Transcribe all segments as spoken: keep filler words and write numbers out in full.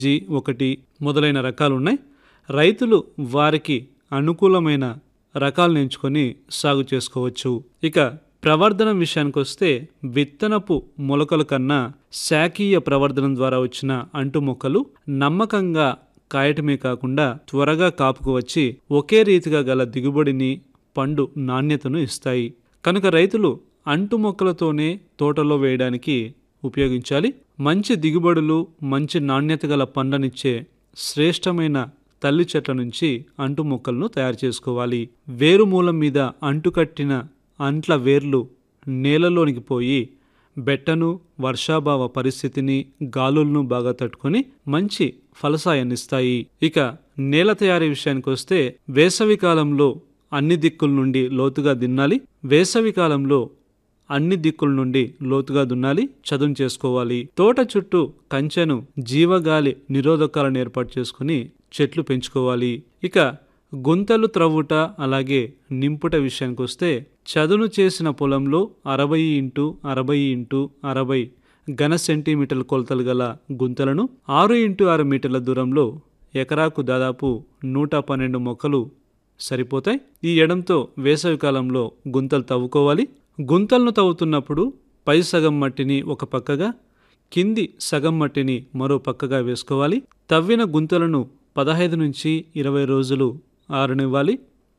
G ఒకటి మొదలైన రకాలున్నాయి. రైతులు వారికి అనుకూలమైన రకాలను ఎంచుకొని సాగు చేసుకోవచ్చు. ఇక ప్రవర్ధనం విషయానికొస్తే విత్తనపు మొలకల కన్నా శాఖీయ ప్రవర్ధనం ద్వారా వచ్చిన అంటు మొక్కలు నమ్మకంగా కాయటమే కాకుండా త్వరగా కాపుకు వచ్చి ఒకే రీతిగా గల దిగుబడిని, పండు నాణ్యతను ఇస్తాయి. కనుక రైతులు అంటు మొక్కలతోనే తోటలో వేయడానికి ఉపయోగించాలి. మంచి దిగుబడులు, మంచి నాణ్యత గల పండ్లనిచ్చే శ్రేష్టమైన తల్లి చెట్ల నుంచి అంటు మొక్కలను తయారు చేసుకోవాలి. వేరు మూలం మీద అంటుకట్టిన అంట్ల వేర్లు నేలలోనికి పోయి బెట్టను, వర్షాభావ పరిస్థితిని, గాలులను బాగా తట్టుకొని మంచి ఫలసాయాన్నిస్తాయి. ఇక నేల తయారీ విషయానికి వస్తే వేసవి కాలంలో అన్ని దిక్కుల నుండి లోతుగా దున్నాలి. వేసవి కాలంలో అన్ని దిక్కుల నుండి లోతుగా దున్నాలి, చదును చేసుకోవాలి. తోట చుట్టూ కంచెను, జీవగాలి నిరోధకాలను ఏర్పాటు చేసుకుని చెట్లు పెంచుకోవాలి. ఇక గుంతలు త్రవ్వుట అలాగే నింపుట విషయానికి వస్తే చదును చేసిన పొలంలో అరవై ఇంటూ అరవై ఇంటూ అరవై ఘన సెంటీమీటర్ల కొలతలు గల గుంతలను ఆరు ఇంటూ ఆరు మీటర్ల దూరంలో ఎకరాకు దాదాపు నూట పన్నెండు మొక్కలు సరిపోతాయి. ఈ ఎడంతో వేసవి కాలంలో గుంతలు తవ్వుకోవాలి. గుంతలను తవ్వుతున్నప్పుడు పై సగం మట్టిని ఒక పక్కగా, కింది సగం మట్టిని మరో పక్కగా వేసుకోవాలి. తవ్విన గుంతలను పదహైదు నుంచి ఇరవై రోజులు ఆరనివ్వాలి.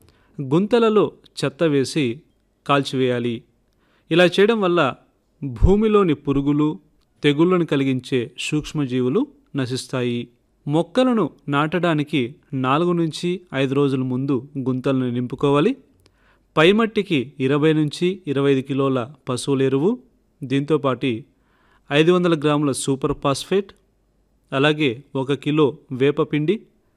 గుంతలలో చెత్త వేసి కాల్చివేయాలి. ఇలా చేయడం వల్ల భూమిలోని పురుగులు, తెగుళ్లను కలిగించే సూక్ష్మజీవులు నశిస్తాయి. మొక్కలను నాటడానికి నాలుగు నుంచి ఐదు రోజుల ముందు గుంతలను నింపుకోవాలి. పైమట్టికి ఇరవై నుంచి ఇరవై ఐదు కిలోల పశువుల ఎరువు, దీంతోపాటి ఐదు వందల గ్రాముల సూపర్ ఫాస్ఫేట్, అలాగే ఒక కిలో వేపపిండి,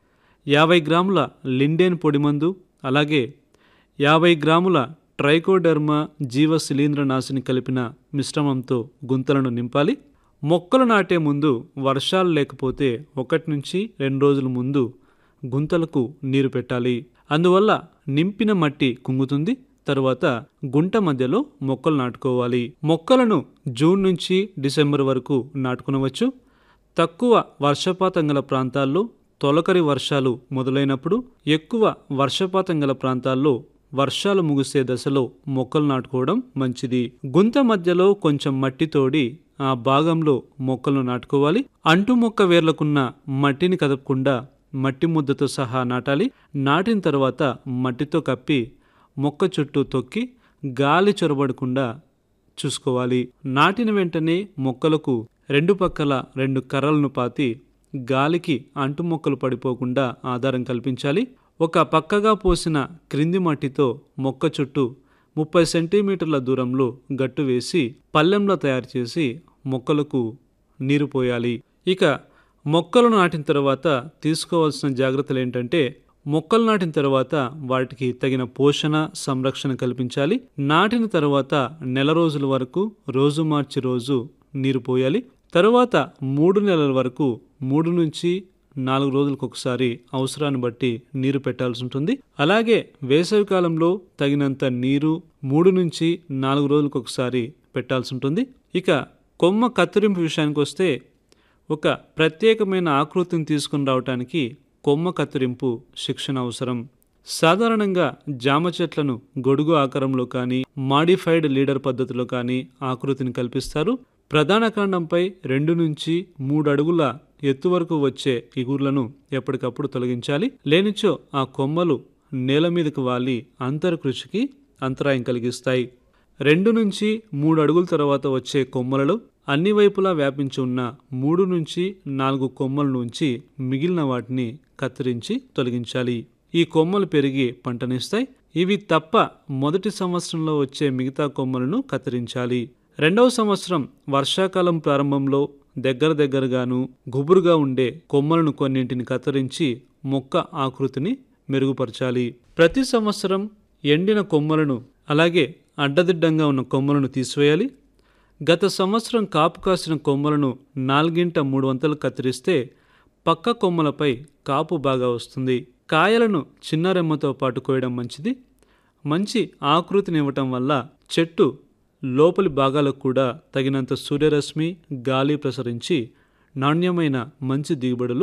యాభై గ్రాముల లిండేన్ పొడిమందు, అలాగే యాభై గ్రాముల ట్రైకోడర్మా జీవ శిలీంద్రనాశిని కలిపిన మిశ్రమంతో గుంతలను నింపాలి. మొక్కలు నాటే ముందు వర్షాలు లేకపోతే ఒకటి నుంచి రెండు రోజుల ముందు గుంతలకు నీరు పెట్టాలి. అందువల్ల నింపిన మట్టి కుంగుతుంది. తరువాత గుంట మధ్యలో మొక్కలు నాటుకోవాలి. మొక్కలను జూన్ నుంచి డిసెంబర్ వరకు నాటుకునవచ్చు. తక్కువ వర్షపాతం గల ప్రాంతాల్లో తొలకరి వర్షాలు మొదలైనప్పుడు, ఎక్కువ వర్షపాతం గల ప్రాంతాల్లో వర్షాలు ముగిసే దశలో మొక్కలు నాటుకోవడం మంచిది. గుంత మధ్యలో కొంచెం మట్టి తోడి ఆ భాగంలో మొక్కలను నాటుకోవాలి. అంటు మొక్క వేర్లకున్న మట్టిని కదపకుండా మట్టి ముద్దతో సహా నాటాలి. నాటిన తర్వాత మట్టితో కప్పి మొక్క చుట్టూ తొక్కి గాలి చొరబడకుండా చూసుకోవాలి. నాటిన వెంటనే మొక్కలకు రెండు పక్కల రెండు కర్రలను పాతి గాలికి అంటు మొక్కలు పడిపోకుండా ఆధారం కల్పించాలి. ఒక పక్కగా పోసిన క్రింది మట్టితో మొక్క చుట్టూ ముప్పై సెంటీమీటర్ల దూరంలో గట్టు వేసి పల్లెంలో తయారు చేసి మొక్కలకు నీరు పోయాలి. ఇక మొక్కలు నాటిన తర్వాత తీసుకోవాల్సిన జాగ్రత్తలు ఏంటంటే, మొక్కలు నాటిన తర్వాత వాటికి తగిన పోషణ, సంరక్షణ కల్పించాలి. నాటిన తర్వాత నెల రోజుల వరకు రోజు మార్చి రోజు నీరు పోయాలి. తరువాత మూడు నెలల వరకు మూడు నుంచి నాలుగు రోజులకు ఒకసారి అవసరాన్ని బట్టి నీరు పెట్టాల్సి ఉంటుంది. అలాగే వేసవి కాలంలో తగినంత నీరు మూడు నుంచి నాలుగు రోజులకు ఒకసారి పెట్టాల్సి ఉంటుంది. ఇక కొమ్మ కత్తిరింపు విషయానికి వస్తే ఒక ప్రత్యేకమైన ఆకృతిని తీసుకుని రావడానికి కొమ్మ కత్తిరింపు శిక్షణ అవసరం. సాధారణంగా జామ చెట్లను గొడుగు ఆకారంలో కానీ, మాడిఫైడ్ లీడర్ పద్ధతిలో కానీ ఆకృతిని కల్పిస్తారు. ప్రధాన కాండంపై రెండు నుంచి మూడు అడుగుల ఎత్తు వరకు వచ్చే ఇగుర్లను ఎప్పటికప్పుడు తొలగించాలి. లేనిచో ఆ కొమ్మలు నేల మీదకు వాలి అంతర్కృషికి అంతరాయం కలిగిస్తాయి. రెండు నుంచి మూడు అడుగుల తర్వాత వచ్చే కొమ్మలలో అన్ని వైపులా వ్యాపించి ఉన్న మూడు నుంచి నాలుగు కొమ్మల నుంచి మిగిలిన వాటిని కత్తిరించి తొలగించాలి. ఈ కొమ్మలు పెరిగి పంటనిస్తాయి. ఇవి తప్ప మొదటి సంవత్సరంలో వచ్చే మిగతా కొమ్మలను కత్తిరించాలి. రెండవ సంవత్సరం వర్షాకాలం ప్రారంభంలో దగ్గర దగ్గరగాను గుబురుగా ఉండే కొమ్మలను కొన్నింటిని కత్తిరించి మొక్క ఆకృతిని మెరుగుపరచాలి. ప్రతి సంవత్సరం ఎండిన కొమ్మలను అలాగే అడ్డదిడ్డంగా ఉన్న కొమ్మలను తీసివేయాలి. గత సంవత్సరం కాపు కాసిన కొమ్మలను నాలుగింట మూడు వంతులు కత్తిరిస్తే పక్క కొమ్మలపై కాపు బాగా వస్తుంది. కాయలను చిన్న రెమ్మతో పాటు కోయడం మంచిది. మంచి ఆకృతిని ఇవ్వటం వల్ల చెట్టు లోపలి భాగాలకు కూడా తగినంత సూర్యరశ్మి, గాలి ప్రసరించి నాణ్యమైన మంచి దిగుబడులు